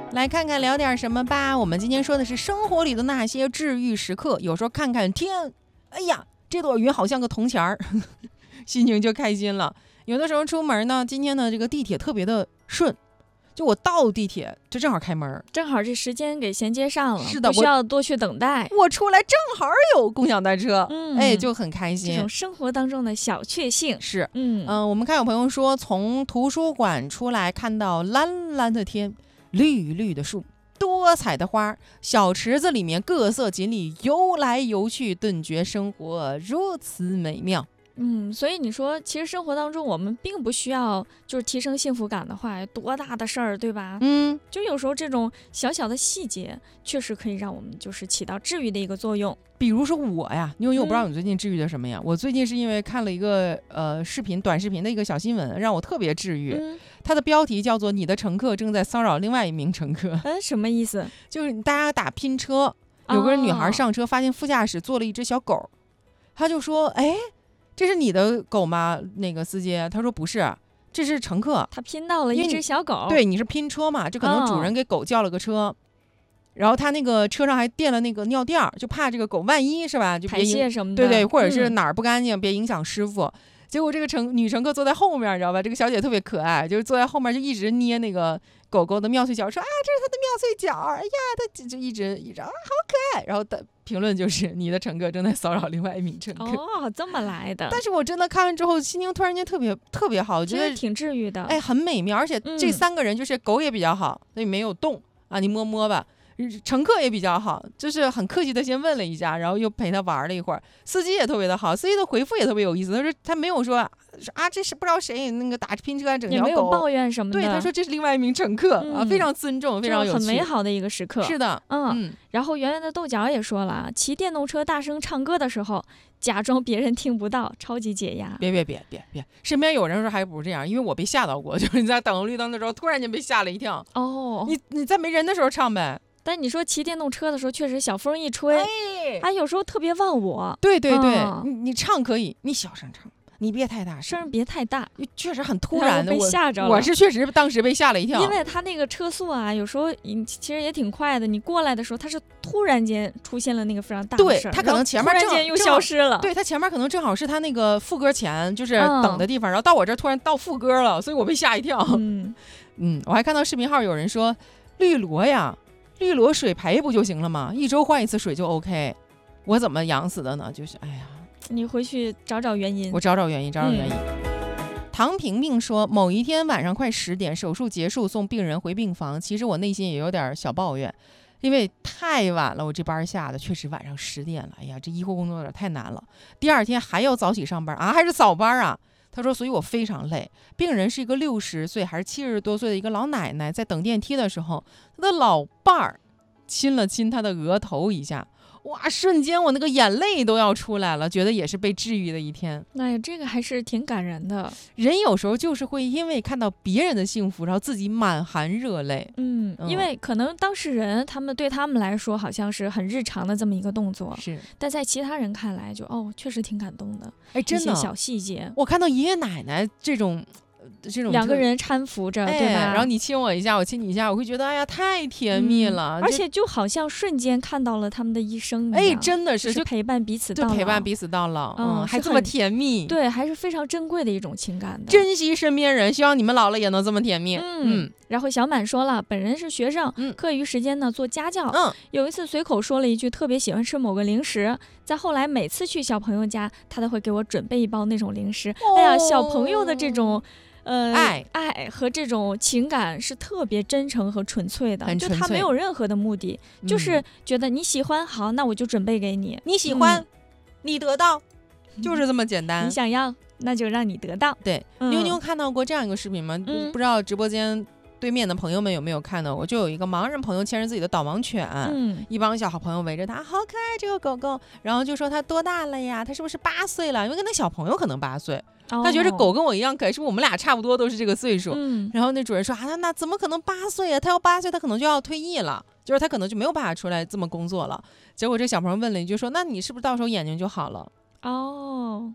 来看看聊点什么吧。我们今天说的是生活里的那些治愈时刻。有时候看看天，哎呀，这朵云好像个铜钱儿，心情就开心了。有的时候出门呢，今天的这个地铁特别的顺，就我到地铁就正好开门， 正好这时间给衔接上了， 是的， 不需要多去等待。 我出来正好有共享单车，哎，就很开心。 这种生活当中的小确幸是，我们看有朋友说，从图书馆出来看到蓝蓝的天，绿绿的树，多彩的花，小池子里面各色锦鲤游来游去，顿觉生活如此美妙。 所以你说其实生活当中我们并不需要就是提升幸福感的话多大的事儿，对吧？就有时候这种小小的细节确实可以让我们就是起到治愈的一个作用。 比如说我呀，因为我不知道你最近治愈的什么呀，我最近是因为看了一个短视频的一个小新闻，让我特别治愈。它的标题叫做你的乘客正在骚扰另外一名乘客。 什么意思？ 就是大家打拼车，有个女孩上车发现副驾驶坐了一只小狗，她就说，哎，这是你的狗吗？那个司机他说不是，这是乘客。 他拼到了一只小狗。 对，你是拼车嘛，这可能主人给狗叫了个车，然后他那个车上还垫了那个尿垫，就怕这个狗万一是吧，就别排泄什么的， 对对，或者是哪儿不干净，别影响师傅。结果这个女乘客坐在后面，你知道吧？这个小姐特别可爱，就是坐在后面就一直捏那个狗狗的妙脆角，说啊，这是它的妙脆角，哎呀，它就一直啊，好可爱。然后的评论就是你的乘客正在骚扰另外一名乘客。 哦，这么来的。 但是我真的看完之后，心情突然间特别好，我觉得挺治愈的， 哎，很美妙。而且这3个人就是狗也比较好，所以没有动啊，你摸摸吧。乘客也比较好，就是很客气的先问了一下，然后又陪他玩了一会儿。司机也特别的好，司机的回复也特别有意思。他说他没有说啊，这是不知道谁那个打拼车整条狗， 也没有抱怨什么的。 对，他说这是另外一名乘客啊，非常尊重，非常有趣， 很美好的一个时刻。 是的， 然后圆圆的豆角也说了，骑电动车大声唱歌的时候，假装别人听不到，超级解压。 别，身边有人说还不是这样，因为我被吓到过，就是你在等绿灯的时候，突然间被吓了一跳。 哦， 你在没人的时候唱呗。 但你说骑电动车的时候，确实小风一吹，有时候特别忘我。 对，你唱可以，你小声唱，你别太大声， 别太大， 确实很突然的， 被吓着了。 我是确实当时被吓了一跳， 因为他那个车速啊，有时候其实也挺快的。你过来的时候，他是突然间出现了那个非常大的事儿， 对他可能前面突然间又消失了。 对他前面可能正好是他那个副歌前就是等的地方，然后到我这突然到副歌了，所以我被吓一跳。我还看到视频号有人说绿萝呀。绿萝水培不就行了吗？1周换1次水就 OK。我怎么养死的呢？就是哎呀， 你回去找找原因。 我找找原因。唐平平说，某一天晚上快10点，手术结束，送病人回病房。其实我内心也有点小抱怨，因为太晚了，我这班下的确实晚上10点了。哎呀，这医护工作有点太难了。第二天还要早起上班啊，还是早班啊？他说，所以我非常累。病人是一个60岁还是70多岁的一个老奶奶，在等电梯的时候，她的老伴儿亲了亲她的额头一下，哇，瞬间我那个眼泪都要出来了，觉得也是被治愈的一天。 哎呀，这个还是挺感人的。 人有时候就是会因为看到别人的幸福，然后自己满含热泪。 因为可能当事人对他们来说好像是很日常的这么一个动作，但在其他人看来就确实挺感动的。 哎，真的， 一些小细节， 我看到爷爷奶奶这种 2个人搀扶着，对吧？ 然后你亲我一下，我亲你一下，我会觉得哎呀太甜蜜了， 而且就好像瞬间看到了他们的一生一样。 哎，真的是就陪伴彼此到老， 陪伴彼此到老，还这么甜蜜， 对，还是非常珍贵的一种情感的。 珍惜身边人，希望你们老了也能这么甜蜜。 然后小满说了，本人是学生，课余时间呢做家教，有一次随口说了一句特别喜欢吃某个零食，在后来每次去小朋友家，他都会给我准备一包那种零食。哎呀，小朋友的这种爱和这种情感是特别真诚和纯粹的，就他没有任何的目的，就是觉得你喜欢，好，那我就准备给你， 你喜欢，你得到，就是这么简单。 你想要，那就让你得到。 对，妞妞看到过这样一个视频吗？不知道直播间对面的朋友们有没有看到？我就有一个盲人朋友牵着自己的导盲犬，一帮小好朋友围着他，好可爱这个狗狗，然后就说他多大了呀？他是不是8岁了？因为跟那小朋友可能8岁，他觉得狗跟我一样可爱，是不是我们俩差不多都是这个岁数？然后那主人说啊，那怎么可能8岁啊？他要8岁，他可能就要退役了，就是他可能就没有办法出来这么工作了。结果这小朋友问了一句说，那你是不是到时候眼睛就好了？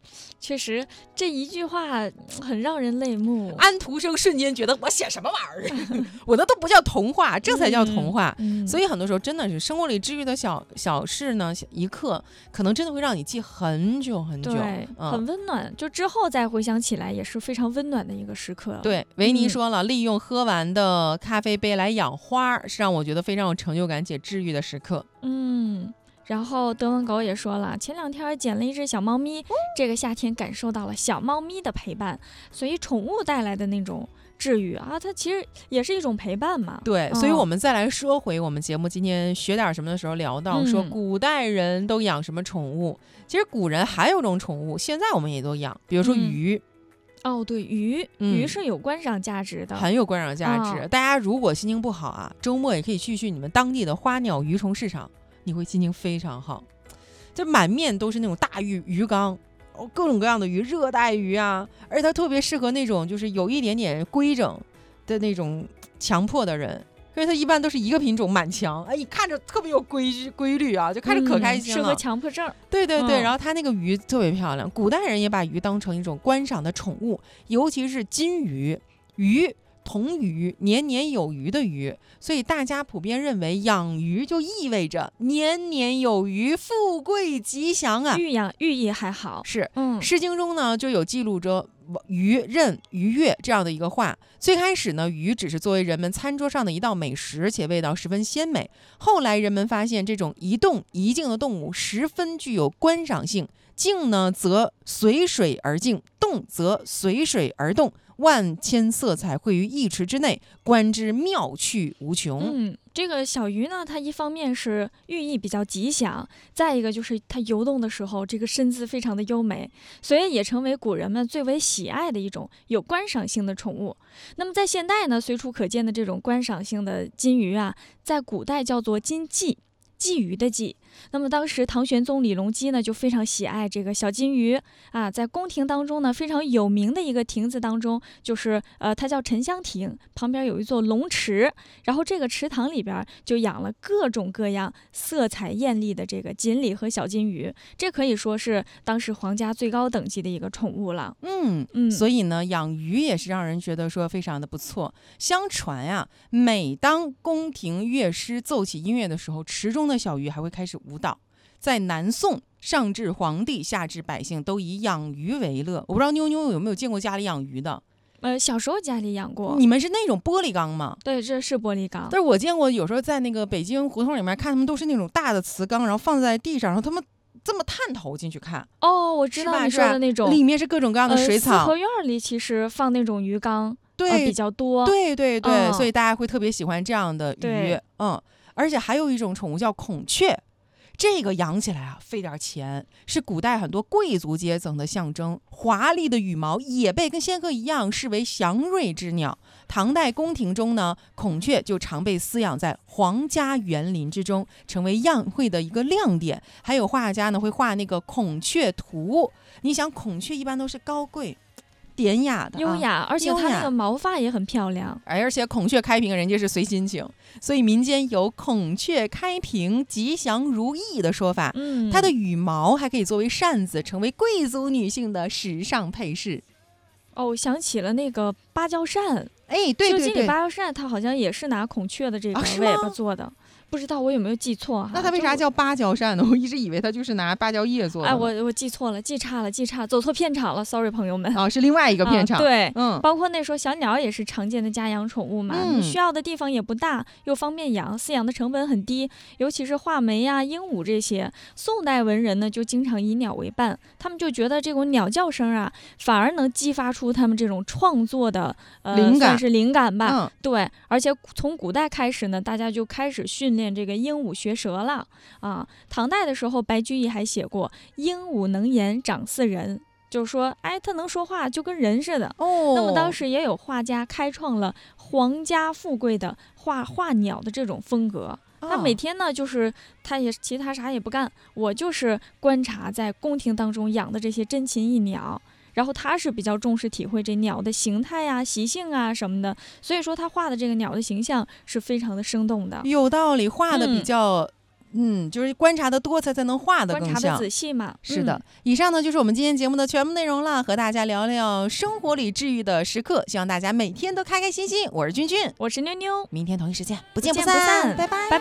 确实，这一句话很让人泪目。 安徒生瞬间觉得我写什么玩意儿，我那都不叫童话，这才叫童话。所以很多时候真的是生活里治愈的小事呢，一刻可能真的会让你记很久很久， 对，很温暖。就之后再回想起来，也是非常温暖的一个时刻。 对，维尼说了，利用喝完的咖啡杯来养花，是让我觉得非常有成就感且治愈的时刻。 然后德文狗也说了，前2天捡了一只小猫咪，这个夏天感受到了小猫咪的陪伴，所以宠物带来的那种治愈啊，它其实也是一种陪伴嘛。 对，所以我们再来说回我们节目今天学点什么的时候聊到说古代人都养什么宠物，其实古人还有种宠物现在我们也都养，比如说鱼。 对，鱼是有观赏价值的， 很有观赏价值。大家如果心情不好啊，周末也可以去你们当地的花鸟鱼虫市场，你会心情非常好。就满面都是那种大鱼缸，各种各样的鱼，热带鱼啊，而且它特别适合那种就是有一点点规整的那种强迫的人，因为它一般都是一个品种满墙，你看着特别有规律啊，就看着可开心了， 适合强迫症。 对，然后它那个鱼特别漂亮，古代人也把鱼当成一种观赏的宠物，尤其是金鱼，同鱼，年年有余的余，所以大家普遍认为养鱼就意味着年年有余，富贵吉祥啊。 寓意还好。 是，诗经中呢就有记录着鱼任鱼跃这样的一个话。最开始呢，鱼只是作为人们餐桌上的一道美食，且味道十分鲜美。后来人们发现这种一动一静的动物十分具有观赏性，静呢则随水而静，动则随水而动，万千色彩汇于一池之内，观之妙趣无穷。 这个小鱼呢，它一方面是寓意比较吉祥，再一个就是它游动的时候，这个身姿非常的优美，所以也成为古人们最为喜爱的一种有观赏性的宠物。那么在现代呢，随处可见的这种观赏性的金鱼啊，在古代叫做金鲫，鲫鱼的鲫。那么当时唐玄宗李隆基呢就非常喜爱这个小金鱼啊，在宫廷当中呢非常有名的一个亭子当中，就是它叫沉香亭，旁边有一座龙池，然后这个池塘里边就养了各种各样色彩艳丽的这个锦鲤和小金鱼，这可以说是当时皇家最高等级的一个宠物了。 所以呢养鱼也是让人觉得说非常的不错。相传呀，每当宫廷乐师奏起音乐的时候，池中的小鱼还会开始舞蹈。在南宋，上至皇帝，下至百姓，都以养鱼为乐。我不知道妞妞有没有见过家里养鱼的？ 小时候家里养过。 你们是那种玻璃缸吗？ 对，这是玻璃缸。 但是我见过，有时候在那个北京胡同里面看，他们都是那种大的瓷缸，然后放在地上，然后他们这么探头进去看。 我知道你说的那种， 里面是各种各样的水草。 四合院里其实放那种鱼缸， 对， 比较多。 对，所以大家会特别喜欢这样的鱼。而且还有一种宠物叫孔雀。这个养起来啊费点钱，是古代很多贵族阶层的象征。华丽的羽毛也被跟仙鹤一样视为祥瑞之鸟。唐代宫廷中呢，孔雀就常被饲养在皇家园林之中，成为宴会的一个亮点。还有画家呢会画那个孔雀图。你想孔雀一般都是高贵典雅的， 优雅，而且它那个毛发也很漂亮。 而且孔雀开屏人家是随心情，所以民间有孔雀开屏吉祥如意的说法。它的羽毛还可以作为扇子，成为贵族女性的时尚配饰。 想起了那个芭蕉扇。 对， 就这个芭蕉扇它好像也是拿孔雀的这个尾巴做的。不知道我有没有记错哈？ 那它为啥叫芭蕉扇呢？我一直以为它就是拿芭蕉叶做的。 我记错了，记差了，走错片场了 ，sorry 朋友们。 是另外一个片场。 对，包括那时候小鸟也是常见的家养宠物嘛，你需要的地方也不大，又方便养，饲养的成本很低，尤其是画眉呀、鹦鹉这些。宋代文人呢就经常以鸟为伴，他们就觉得这种鸟叫声啊，反而能激发出他们这种创作的灵感， 算是灵感吧。对，而且从古代开始呢，大家就开始训练这个鹦鹉学舌了啊。唐代的时候，白居易还写过鹦鹉能言长似人，就是说它能说话就跟人似的。那么当时也有画家开创了皇家富贵的画鸟的这种风格。他每天呢就是他也其他啥也不干，我就是观察在宫廷当中养的这些珍禽异鸟，然后他是比较重视体会这鸟的形态啊、习性啊什么的，所以说他画的这个鸟的形象是非常的生动的。 有道理，画的比较就是观察的多才能画的更像， 观察的仔细嘛。 是的，以上呢就是我们今天节目的全部内容了，和大家聊聊生活里治愈的时刻，希望大家每天都开开心心。我是君君， 我是妞妞， 明天同一时间不见不散，拜拜。